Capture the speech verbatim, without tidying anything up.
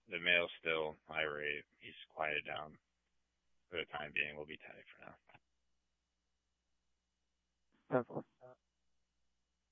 the male's still irate. He's quieted down for the time being. We'll be tight for now. Okay.